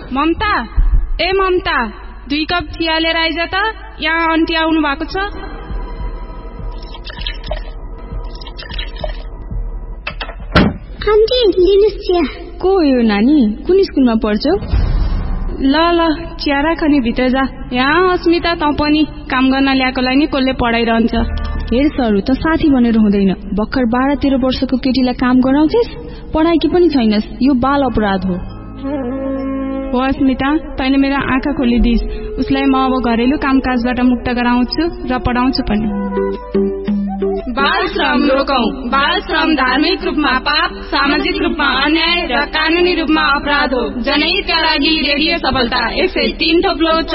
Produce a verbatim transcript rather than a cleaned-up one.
ममता, ए ममता, दुई कप चिया लिएर आइज त। यहाँ आन्टी आउनु भएको छ। आन्टी लिनुस् चिया। को हो यो नानी? कुन स्कुलमा पढ्छौ? ल ल चिया राख नि, भित्र जा। यहाँ अस्मिता, त पनि काम गर्न ल्याएकोलाई नि कसले पढाइरहन्छ। हेर सरू, त साथी भनेर हुँदैन। भर्खर बाह्र तेह्र वर्षको केटीलाई काम गराउँछेस्, पढाएकी पनि छैनस्। यो बाल अपराध हो। हो अस्मिता, तैँले मेरो आँखा खोलिदिस्। उसलाई म अब घरेलु कामकाजबाट मुक्त गराउँछु र पढाउँछु पनि। बाल श्रम रोकौं। बाल श्रम धार्मिक रूपमा पाप, सामाजिक रूपमा अन्याय र कानूनी रूपमा अपराध हो। जनहितका लागि रेडियो सफलता एक सय तीन थोप्लो